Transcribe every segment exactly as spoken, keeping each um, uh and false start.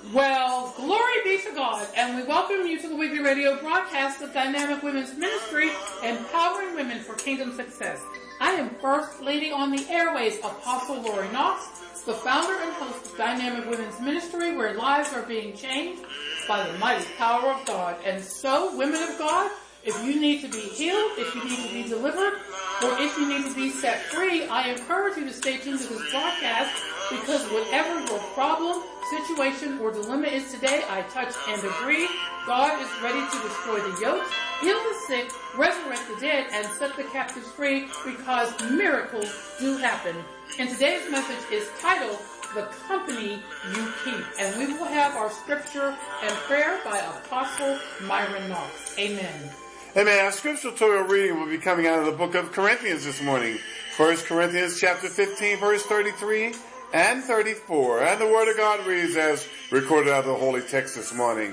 Well, glory be to God, and we welcome you to the weekly radio broadcast of Dynamic Women's Ministry, empowering women for kingdom success. I am First Lady on the airways, Apostle Lori Knox, the founder and host of Dynamic Women's Ministry, where lives are being changed by the mighty power of God. And so, women of God, if you need to be healed, if you need to be delivered, or if you need to be set free, I encourage you to stay tuned to this broadcast, because whatever your problem, situation, or dilemma is today, I touch and agree. God is ready to destroy the yokes, heal the sick, resurrect the dead, and set the captives free, because miracles do happen. And today's message is titled, The Company You Keep. And we will have our scripture and prayer by Apostle Myron Knox. Amen. Amen. Our scriptural Torah reading will be coming out of the book of Corinthians this morning. First Corinthians chapter fifteen, verse thirty-three and thirty-four. And the word of God reads as recorded out of the holy text this morning.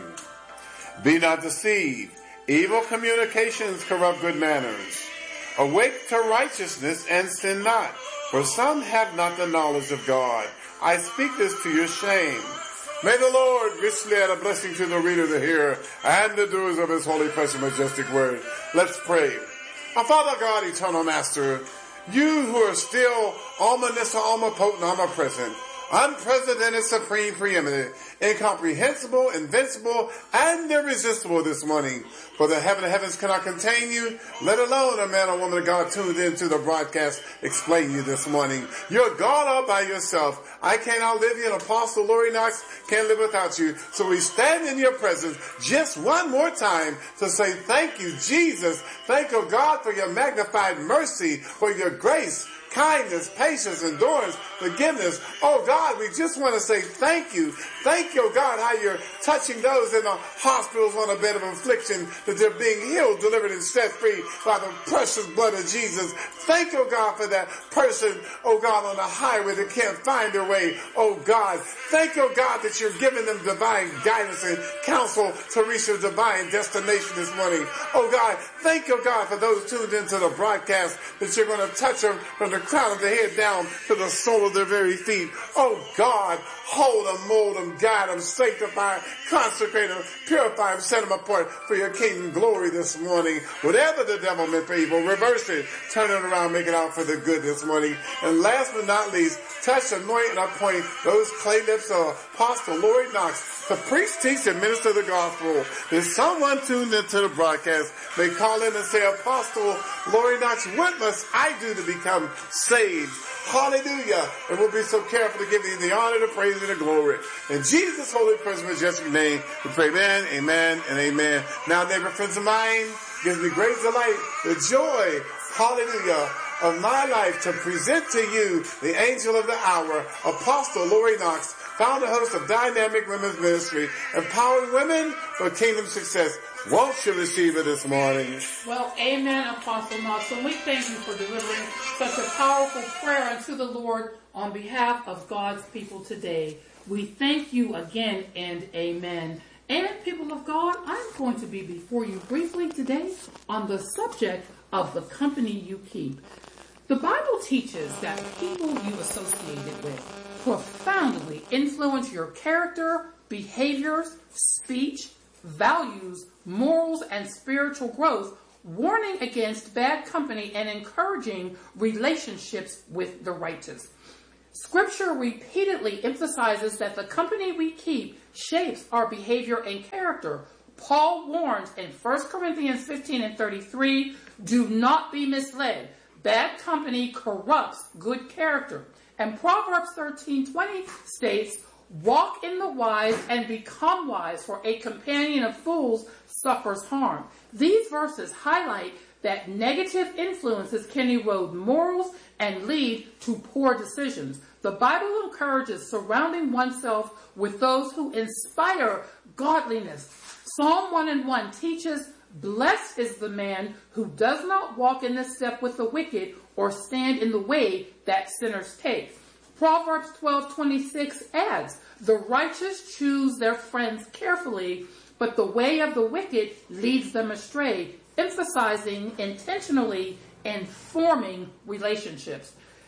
Be not deceived. Evil communications corrupt good manners. Awake to righteousness and sin not, for some have not the knowledge of God. I speak this to your shame. May the Lord richly add a blessing to the reader, the hearer, and the doers of his holy, precious, majestic word. Let's pray. Our Father God, eternal Master, you who are still omniscient, omnipotent, omnipresent, unprecedented, supreme, preeminent, incomprehensible, invincible, and irresistible this morning. For the heaven and heavens cannot contain you, let alone a man or woman of God tuned into the broadcast explain you this morning. You're God all by yourself. I can't outlive you, and Apostle Lori Knox can't live without you. So we stand in your presence just one more time to say thank you, Jesus. Thank you, God, for your magnified mercy, for your grace, kindness, patience, endurance, forgiveness. Oh God, we just want to say thank you. Thank you, God, how you're touching those in the hospitals on a bed of affliction, that they're being healed, delivered, and set free by the precious blood of Jesus. Thank you, God, for that person, oh God, on the highway that can't find their way. Oh God, thank you, God, that you're giving them divine guidance and counsel to reach their divine destination this morning. Oh God, thank you, God, for those tuned into the broadcast, that you're going to touch them from the crown of their head down to the sole of their very feet. Oh God, hold them, mold them, guide them, sanctify, consecrate them, purify them, set them apart for your kingdom glory this morning. Whatever the devil meant for evil, reverse it, turn it around, make it out for the good this morning. And last but not least, touch, anoint, and appoint those clay lips of Apostle Lori Knox to preach, teach, and minister the gospel. If someone tuned into the broadcast may call in and say, Apostle Lori Knox, what must I do to become saved? Hallelujah. And we'll be so careful to give you the honor, the praise, and the glory. In Jesus' holy, precious, majestic name, we pray amen, amen, and amen. Now, neighbor, friends of mine, gives me great delight, the joy, hallelujah, of my life to present to you the angel of the hour, Apostle Lori Knox, founder host of Dynamic Women's Ministry, empowering women for kingdom success. Won't you receive it this morning? Well, amen, Apostle Knox. And we thank you for delivering such a powerful prayer unto the Lord on behalf of God's people today. We thank you again and amen. And people of God, I'm going to be before you briefly today on the subject of the company you keep. The Bible teaches that people you associated with profoundly influence your character, behaviors, speech, values, morals, and spiritual growth, warning against bad company and encouraging relationships with the righteous. Scripture repeatedly emphasizes that the company we keep shapes our behavior and character. Paul warns in First Corinthians fifteen and thirty-three, do not be misled. Bad company corrupts good character. And Proverbs thirteen twenty states, walk in the wise and become wise, for a companion of fools suffers harm. These verses highlight that negative influences can erode morals and lead to poor decisions. The Bible encourages surrounding oneself with those who inspire godliness. Psalm one and one teaches, blessed is the man who does not walk in the step with the wicked or stand in the way that sinners take. Proverbs twelve twenty-six adds, the righteous choose their friends carefully, but the way of the wicked leads them astray, emphasizing intentionally and forming relationships.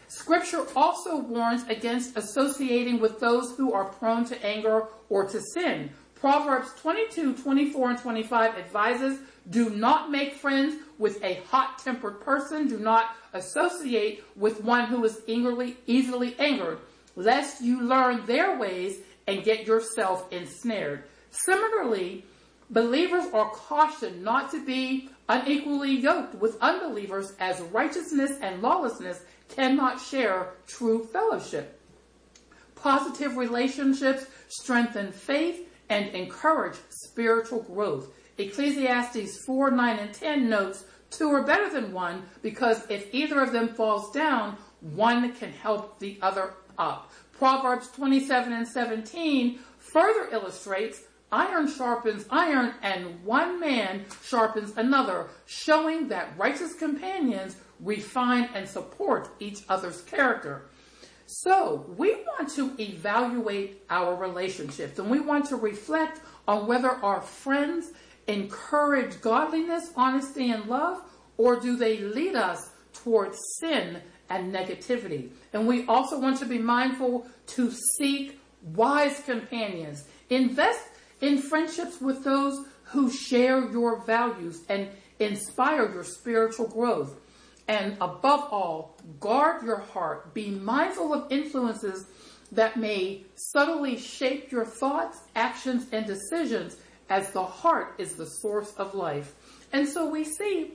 Scripture also warns against associating with those who are prone to anger or to sin. Proverbs twenty-two, twenty-four, and twenty-five advises, do not make friends with a hot-tempered person. Do not associate with one who is eagerly, easily angered, lest you learn their ways and get yourself ensnared. Similarly, believers are cautioned not to be unequally yoked with unbelievers, as righteousness and lawlessness cannot share true fellowship. Positive relationships strengthen faith and encourage spiritual growth. Ecclesiastes four, nine, and ten notes, two are better than one, because if either of them falls down, one can help the other up. Proverbs twenty-seven and seventeen further illustrates, iron sharpens iron and one man sharpens another, showing that righteous companions refine and support each other's character. So we want to evaluate our relationships, and we want to reflect on whether our friends encourage godliness, honesty, and love, or do they lead us towards sin and negativity. And we also want to be mindful to seek wise companions. Invest in friendships with those who share your values and inspire your spiritual growth. And above all, guard your heart. Be mindful of influences that may subtly shape your thoughts, actions, and decisions, as the heart is the source of life. And so we see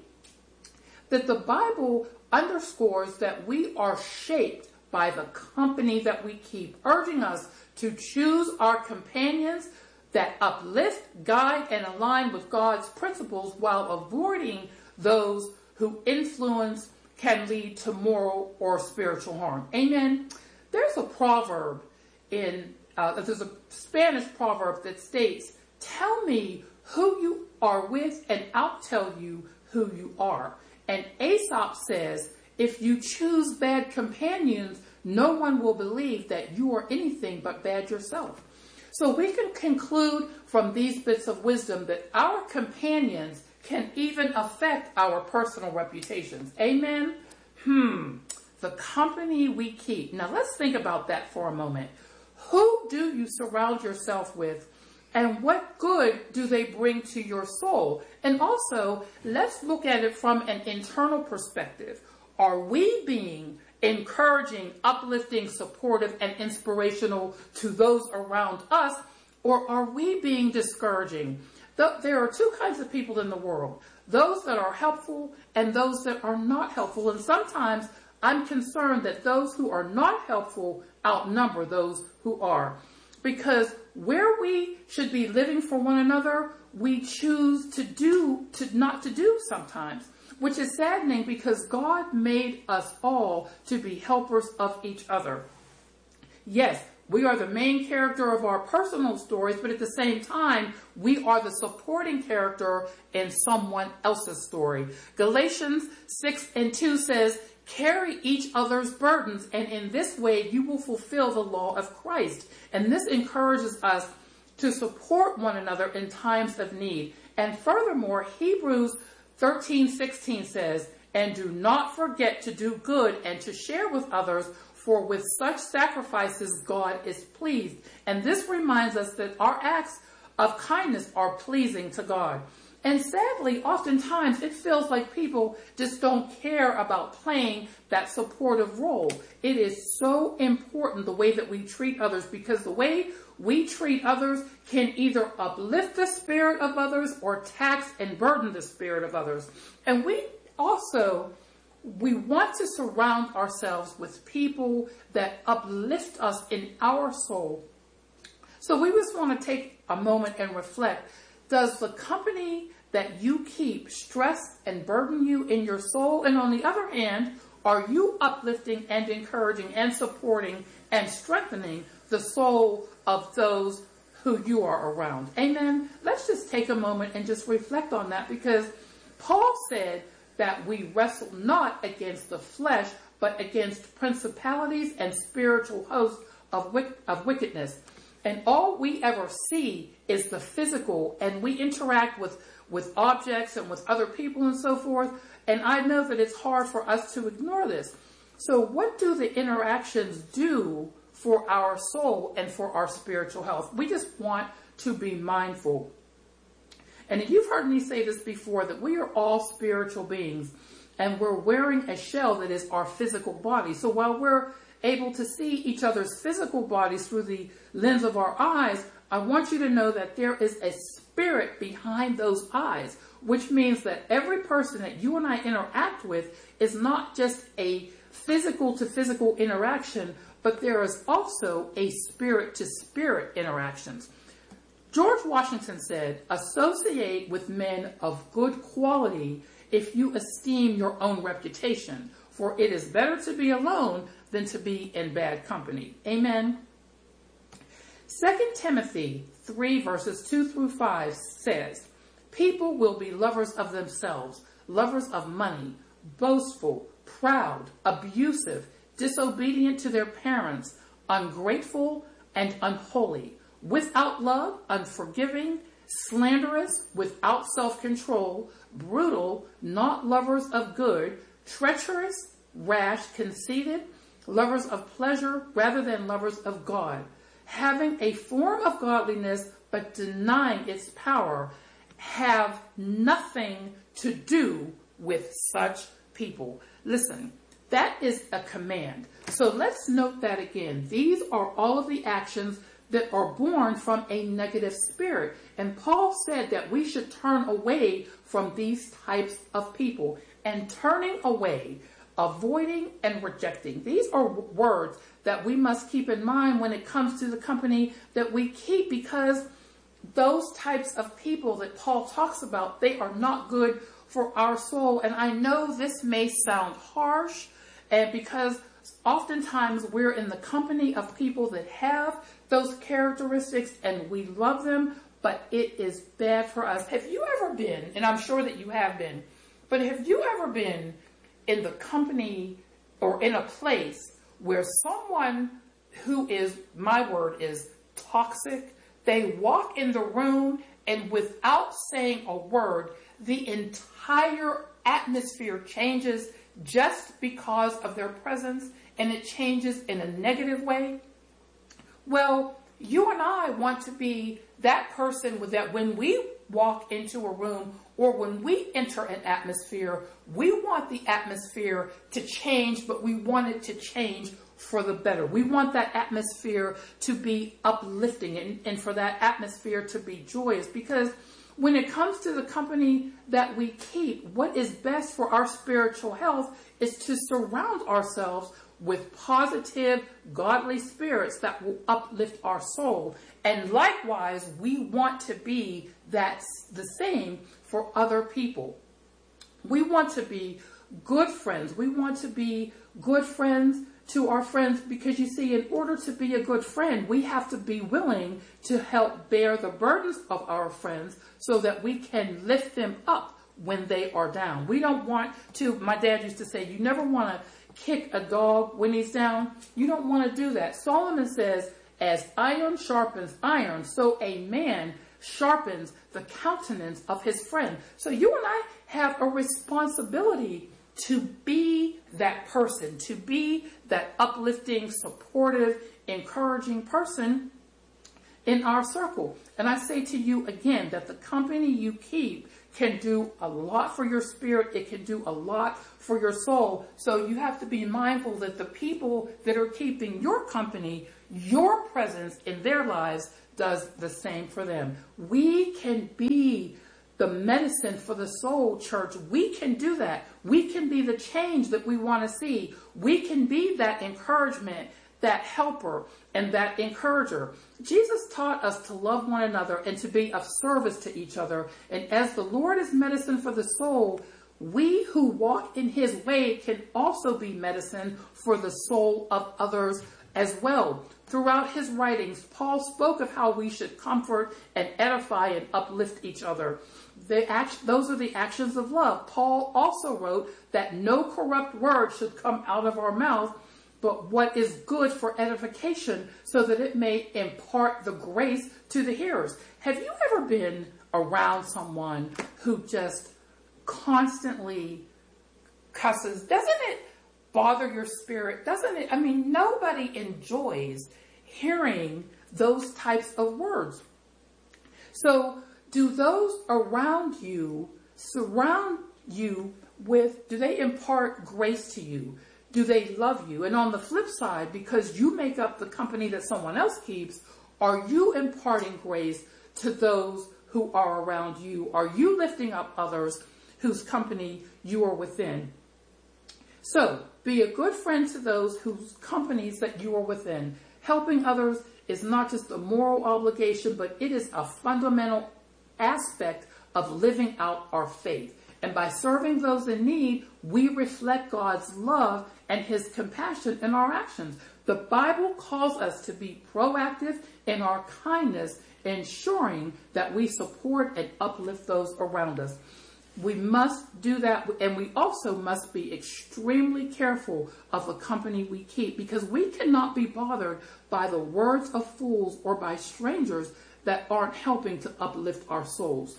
that the Bible underscores that we are shaped by the company that we keep, urging us to choose our companions that uplift, guide, and align with God's principles, while avoiding those who influence can lead to moral or spiritual harm. Amen. There's a proverb in, uh, there's a Spanish proverb that states, tell me who you are with and I'll tell you who you are. And Aesop says, if you choose bad companions, no one will believe that you are anything but bad yourself. So we can conclude from these bits of wisdom that our companions can even affect our personal reputations. Amen? Hmm. The company we keep. Now let's think about that for a moment. Who do you surround yourself with, and what good do they bring to your soul? And also, let's look at it from an internal perspective. Are we being encouraging, uplifting, supportive, and inspirational to those around us, or are we being discouraging? There are two kinds of people in the world, those that are helpful and those that are not helpful. And sometimes I'm concerned that those who are not helpful outnumber those who are. Because where we should be living for one another, we choose to do, to not to do sometimes, which is saddening because God made us all to be helpers of each other. Yes, we are the main character of our personal stories, but at the same time, we are the supporting character in someone else's story. Galatians six and two says, carry each other's burdens, and in this way you will fulfill the law of Christ. And this encourages us to support one another in times of need. And furthermore, Hebrews thirteen sixteen says, and do not forget to do good and to share with others, for with such sacrifices God is pleased. And this reminds us that our acts of kindness are pleasing to God. And sadly, oftentimes it feels like people just don't care about playing that supportive role. It is so important the way that we treat others, because the way we treat others can either uplift the spirit of others or tax and burden the spirit of others. And we also, we want to surround ourselves with people that uplift us in our soul. So we just want to take a moment and reflect. Does the company that you keep stress and burden you in your soul? And on the other hand, are you uplifting and encouraging and supporting and strengthening the soul of those who you are around? Amen. Let's just take a moment and just reflect on that, because Paul said that we wrestle not against the flesh, but against principalities and spiritual hosts of, wick- of wickedness. And all we ever see is the physical, and we interact with, with objects and with other people and so forth. And I know that it's hard for us to ignore this. So what do the interactions do for our soul and for our spiritual health? We just want to be mindful. And you've heard me say this before, that we are all spiritual beings, and we're wearing a shell that is our physical body. So while we're able to see each other's physical bodies through the lens of our eyes, I want you to know that there is a spirit behind those eyes, which means that every person that you and I interact with is not just a physical to physical interaction, but there is also a spirit to spirit interactions. George Washington said, "Associate with men of good quality if you esteem your own reputation, for it is better to be alone than to be in bad company." Amen. Second Timothy three verses two through five says, "People will be lovers of themselves, lovers of money, boastful, proud, abusive, disobedient to their parents, ungrateful, and unholy, without love, unforgiving, slanderous, without self-control, brutal, not lovers of good, treacherous, rash, conceited, lovers of pleasure rather than lovers of God, having a form of godliness but denying its power. Have nothing to do with such people." Listen, that is a command. So let's note that again. These are all of the actions that are born from a negative spirit. And Paul said that we should turn away from these types of people. And turning away, avoiding, and rejecting. These are words that we must keep in mind when it comes to the company that we keep, because those types of people that Paul talks about, they are not good for our soul. And I know this may sound harsh, and because oftentimes we're in the company of people that have those characteristics and we love them, but it is bad for us. Have you ever been, and I'm sure that you have been, but have you ever been in the company or in a place where someone who is, my word is toxic, they walk in the room and without saying a word, the entire atmosphere changes just because of their presence, and it changes in a negative way? Well, you and I want to be that person with that when we walk into a room or when we enter an atmosphere, we want the atmosphere to change, but we want it to change for the better. We want that atmosphere to be uplifting and, and for that atmosphere to be joyous, because when it comes to the company that we keep, what is best for our spiritual health is to surround ourselves with positive, godly spirits that will uplift our soul. And likewise, we want to be that the same for other people. We want to be good friends. We want to be good friends to our friends, because you see, in order to be a good friend, we have to be willing to help bear the burdens of our friends so that we can lift them up when they are down. We don't want to, my dad used to say, you never want to kick a dog when he's down. You don't want to do that. Solomon says, as iron sharpens iron, so a man sharpens the countenance of his friend. So you and I have a responsibility to be that person, to be that uplifting, supportive, encouraging person in our circle. And I say to you again that the company you keep can do a lot for your spirit. It can do a lot for your soul. So you have to be mindful that the people that are keeping your company, your presence in their lives does the same for them. We can be the medicine for the soul, church. We can do that. We can be the change that we want to see. We can be that encouragement, that helper, and that encourager. Jesus taught us to love one another and to be of service to each other. And as the Lord is medicine for the soul, we who walk in his way can also be medicine for the soul of others as well. Throughout his writings, Paul spoke of how we should comfort and edify and uplift each other. The act, those are the actions of love. Paul also wrote that no corrupt word should come out of our mouth, but what is good for edification, so that it may impart the grace to the hearers. Have you ever been around someone who just constantly cusses? Doesn't it bother your spirit? Doesn't it? I mean, nobody enjoys hearing those types of words. So do those around you surround you with, do they impart grace to you? Do they love you? And on the flip side, because you make up the company that someone else keeps, are you imparting grace to those who are around you? Are you lifting up others whose company you are within? So be a good friend to those whose companies that you are within. Helping others is not just a moral obligation, but it is a fundamental aspect of living out our faith. And by serving those in need, we reflect God's love and his compassion in our actions. The Bible calls us to be proactive in our kindness, ensuring that we support and uplift those around us. We must do that, and we also must be extremely careful of the company we keep, because we cannot be bothered by the words of fools or by strangers that aren't helping to uplift our souls.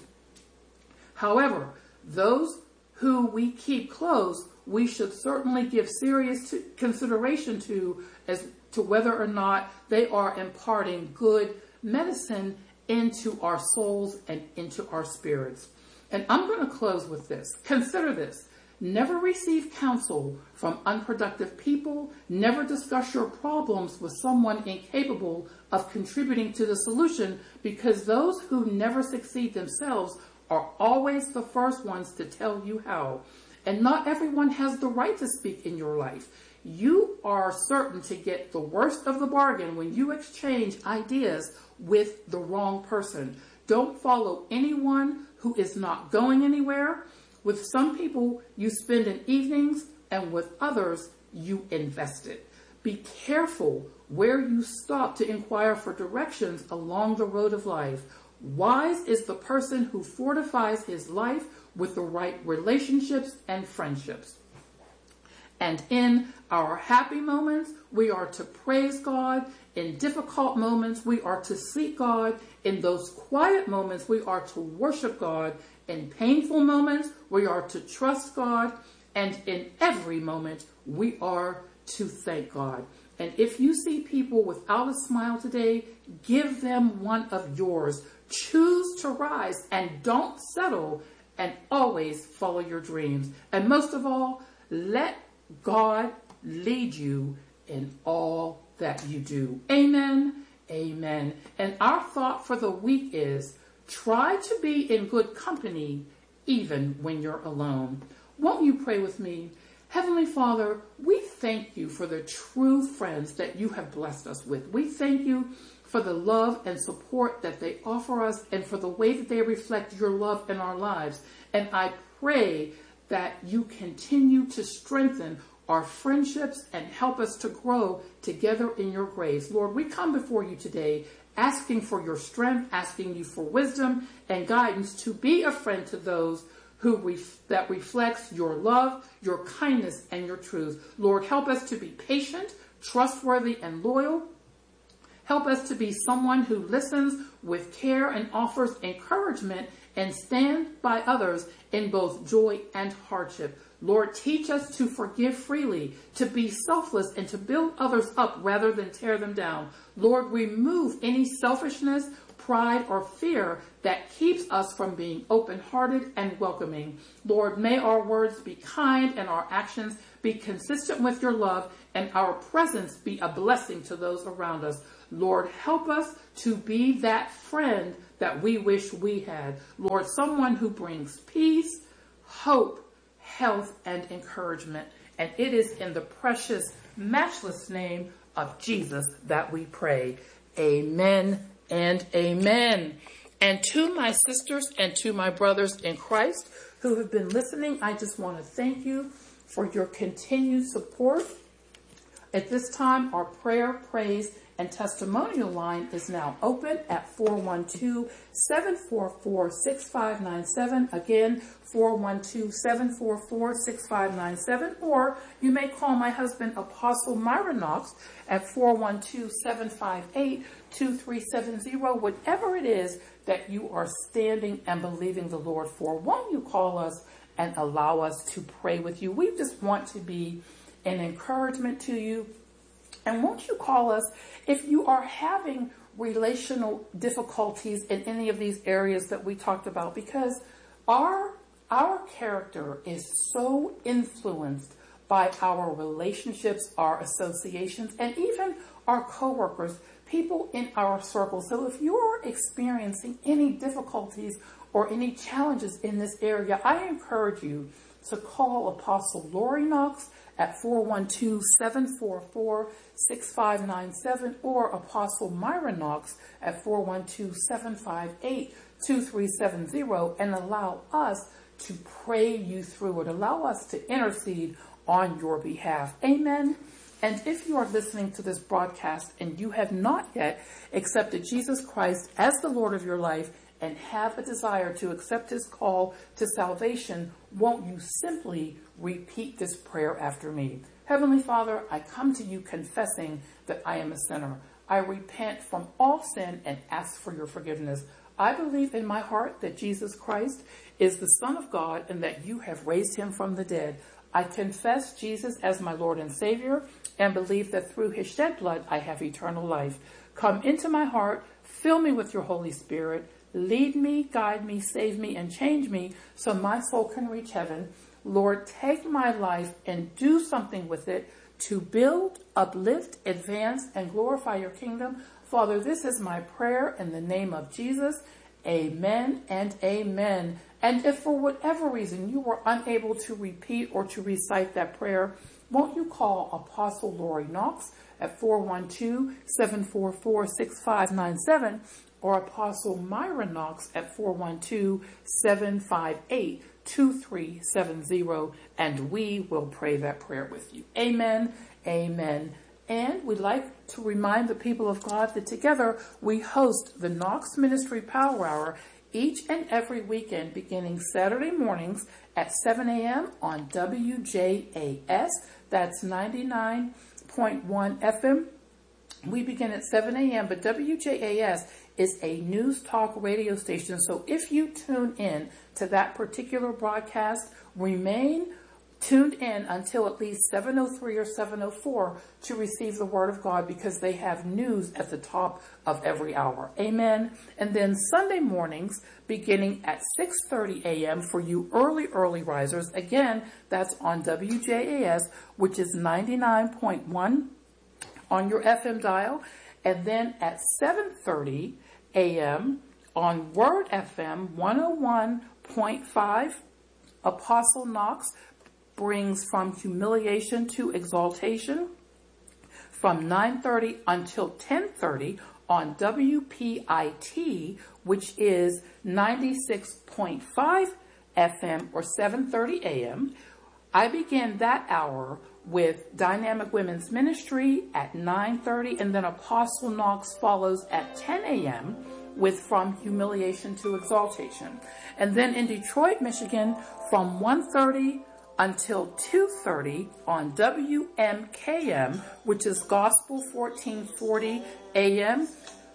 However, those who we keep close, we should certainly give serious to, consideration to as to whether or not they are imparting good medicine into our souls and into our spirits. And I'm going to close with this. Consider this. Never receive counsel from unproductive people. Never discuss your problems with someone incapable of contributing to the solution, because those who never succeed themselves are always the first ones to tell you how. And not everyone has the right to speak in your life. You are certain to get the worst of the bargain when you exchange ideas with the wrong person. Don't follow anyone who is not going anywhere. With some people, you spend in evenings, and with others, you invest it. Be careful where you stop to inquire for directions along the road of life. Wise is the person who fortifies his life with the right relationships and friendships. And in our happy moments, we are to praise God. In difficult moments, we are to seek God. In those quiet moments, we are to worship God. In painful moments, we are to trust God. And in every moment, we are to thank God. And if you see people without a smile today, give them one of yours. Choose to rise and don't settle, and always follow your dreams. And most of all, let God lead you in all that you do. Amen. Amen. And our thought for the week is, try to be in good company even when you're alone. Won't you pray with me? Heavenly Father, we thank you for the true friends that you have blessed us with. We thank you for the love and support that they offer us, and for the way that they reflect your love in our lives. And I pray that you continue to strengthen our friendships and help us to grow together in your grace. Lord, we come before you today asking for your strength, asking you for wisdom and guidance to be a friend to those who ref- that reflects your love, your kindness, and your truth. Lord, help us to be patient, trustworthy, and loyal. Help us to be someone who listens with care and offers encouragement and stand by others in both joy and hardship. Lord, teach us to forgive freely, to be selfless, and to build others up rather than tear them down. Lord, remove any selfishness, pride, or fear that keeps us from being open-hearted and welcoming. Lord, may our words be kind and our actions be consistent with your love, and our presence be a blessing to those around us. Lord, help us to be that friend that we wish we had. Lord, someone who brings peace, hope, health, and encouragement. And it is in the precious, matchless name of Jesus that we pray. Amen and amen. And to my sisters and to my brothers in Christ who have been listening, I just want to thank you for your continued support. At this time, our prayer, praise, and testimonial line is now open at four one two, seven four four, six five nine seven. Again, four one two, seven four four, six five nine seven. Or you may call my husband, Apostle Myron Knox, at four one two, seven five eight, two three seven zero. Whatever it is that you are standing and believing the Lord for, won't you call us and allow us to pray with you? We just want to be and encouragement to you. And won't you call us if you are having relational difficulties in any of these areas that we talked about, because our our character is so influenced by our relationships, our associations, and even our coworkers, people in our circle. So if you're experiencing any difficulties or any challenges in this area, I encourage you to call Apostle Lori Knox at four one two, seven four four, six five nine seven or Apostle Myra Knox at four one two, seven five eight, two three seven zero and allow us to pray you through it. Allow us to intercede on your behalf. Amen. And if you are listening to this broadcast and you have not yet accepted Jesus Christ as the Lord of your life and have a desire to accept his call to salvation, won't you simply repeat this prayer after me? Heavenly Father, I come to you confessing that I am a sinner. I repent from all sin and ask for your forgiveness. I believe in my heart that Jesus Christ is the Son of God and that you have raised him from the dead. I confess Jesus as my Lord and Savior and believe that through his shed blood I have eternal life. Come into my heart, fill me with your Holy Spirit, lead me, guide me, save me, and change me so my soul can reach heaven. Lord, take my life and do something with it to build, uplift, advance, and glorify your kingdom. Father, this is my prayer in the name of Jesus. Amen and amen. And if for whatever reason you were unable to repeat or to recite that prayer, won't you call Apostle Lori Knox at four one two, seven four four, six five nine seven or Apostle Myra Knox at four one two, seven five eight, two three seven zero, and we will pray that prayer with you. Amen. Amen. And we'd like to remind the people of God that together we host the Knox Ministry Power Hour each and every weekend beginning Saturday mornings at seven a.m. on W J A S. That's ninety-nine point one F M. We begin at seven a.m., but W J A S is a news talk radio station. So if you tune in to that particular broadcast, remain tuned in until at least seven oh three or seven oh four to receive the word of God, because they have news at the top of every hour. Amen. And then Sunday mornings beginning at six thirty a.m. for you early, early risers. Again, that's on W J A S, which is ninety-nine point one on your F M dial. And then at seven thirty a.m. on Word F M one oh one point five, Apostle Knox brings From Humiliation to Exaltation from nine thirty until ten thirty on W P I T, which is ninety-six point five F M or seven thirty a.m. I begin that hour with Dynamic Women's Ministry at nine thirty, and then Apostle Knox follows at ten a.m. with From Humiliation to Exaltation. And then in Detroit, Michigan, from one thirty until two thirty on W M K M, which is Gospel fourteen forty A M.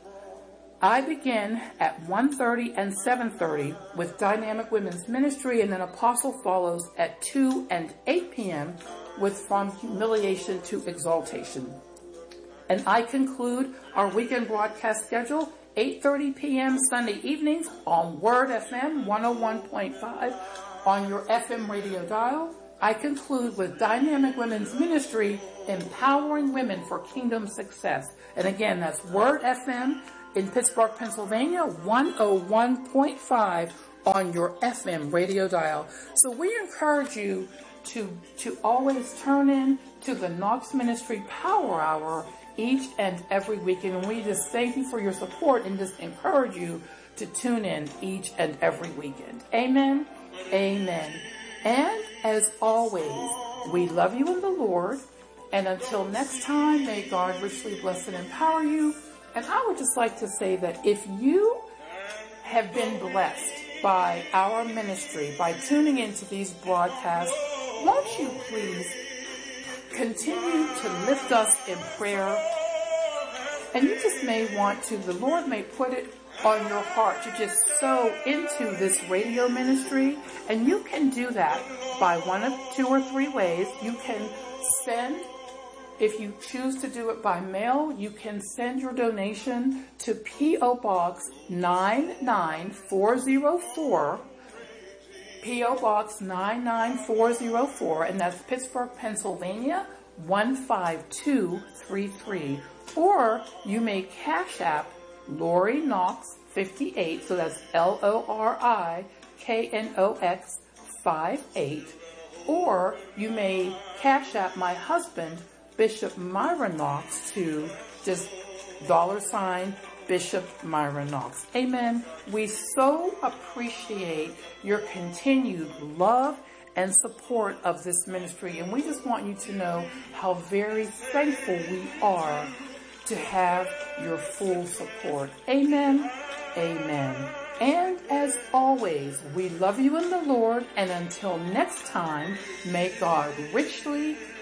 I begin at one thirty and seven thirty with Dynamic Women's Ministry, and then Apostle follows at two and eight p.m. with From Humiliation to Exaltation. And I conclude our weekend broadcast schedule eight thirty p.m. Sunday evenings on Word F M one oh one point five on your F M radio dial. I conclude with Dynamic Women's Ministry, empowering women for kingdom success. And again, that's Word F M in Pittsburgh, Pennsylvania, one oh one point five on your F M radio dial. So we encourage you to, to always turn in to the Knox Ministry Power Hour each and every weekend. And we just thank you for your support and just encourage you to tune in each and every weekend. Amen. Amen. And as always, we love you in the Lord. And until next time, may God richly bless and empower you. And I would just like to say that if you have been blessed by our ministry, by tuning into these broadcasts, won't you please continue to lift us in prayer? And you just may want to, the Lord may put it on your heart to just sow into this radio ministry. And you can do that by one of two or three ways. You can send. If you choose to do it by mail, you can send your donation to P O. Box nine nine four zero four, P O. Box nine nine four zero four, and that's Pittsburgh, Pennsylvania, one five two three three. Or you may Cash App Lori Knox fifty-eight, so that's L O R I K N O X five eight. Or you may Cash App my husband, Bishop Myron Knox, to just dollar sign Bishop Myron Knox. Amen. We so appreciate your continued love and support of this ministry, and we just want you to know how very thankful we are to have your full support. Amen. Amen. And as always, we love you in the Lord, and until next time, may God richly